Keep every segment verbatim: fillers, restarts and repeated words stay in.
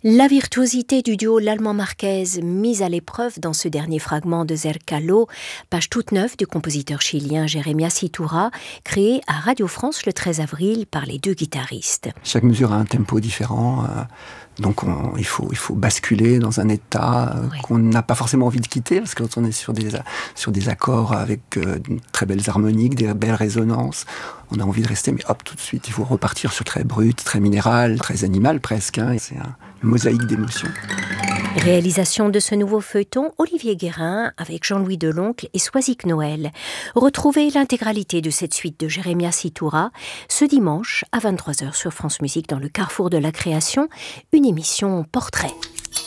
La virtuosité du duo Lallemand-Marquez mise à l'épreuve dans ce dernier fragment de Zerkallo, page toute neuve du compositeur chilien Jeremias Iturra, créé à Radio France le treize avril par les deux guitaristes. Chaque mesure a un tempo différent, euh, donc on, il, faut, il faut basculer dans un état euh, oui. qu'on n'a pas forcément envie de quitter, parce que quand on est sur des, sur des accords avec euh, de très belles harmoniques, des belles résonances, on a envie de rester, mais hop, tout de suite, il faut repartir sur très brut, très minéral, très animal presque, hein, c'est un, une mosaïque d'émotions. Réalisation de ce nouveau feuilleton, Olivier Guérin avec Jean-Louis Deloncle et Soisic Noël. Retrouvez l'intégralité de cette suite de Jeremias Iturra ce dimanche à vingt-trois heures sur France Musique dans le Carrefour de la Création, une émission portrait.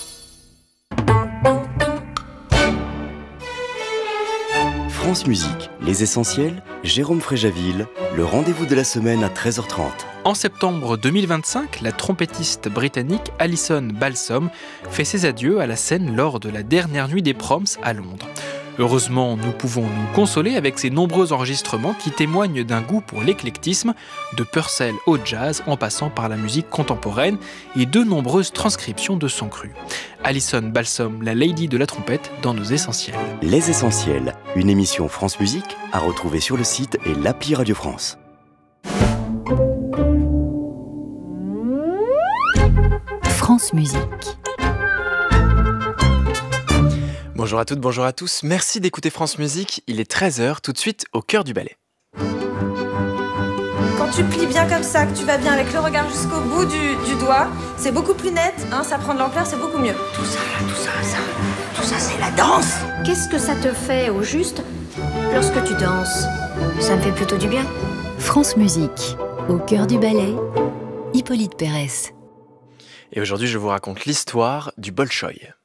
France Musique, les essentiels, Jérôme Fréjaville, le rendez-vous de la semaine à treize heures trente. En septembre deux mille vingt-cinq, la trompettiste britannique Alison Balsom fait ses adieux à la scène lors de la dernière nuit des Proms à Londres. Heureusement, nous pouvons nous consoler avec ces nombreux enregistrements qui témoignent d'un goût pour l'éclectisme, de Purcell au jazz en passant par la musique contemporaine et de nombreuses transcriptions de son cru. Alison Balsom, la lady de la trompette, dans nos essentiels. Les essentiels, une émission France Musique à retrouver sur le site et l'appli Radio France. France Musique. Bonjour à toutes, bonjour à tous, merci d'écouter France Musique, il est treize heures, tout de suite au cœur du ballet. Quand tu plies bien comme ça, que tu vas bien avec le regard jusqu'au bout du, du doigt, c'est beaucoup plus net, hein, ça prend de l'ampleur, c'est beaucoup mieux. Tout ça, tout ça, ça, tout ça c'est la danse. Qu'est-ce que ça te fait au juste lorsque tu danses? Ça me fait plutôt du bien. France Musique, au cœur du ballet, Hippolyte Pérez. Et aujourd'hui je vous raconte l'histoire du Bolchoï.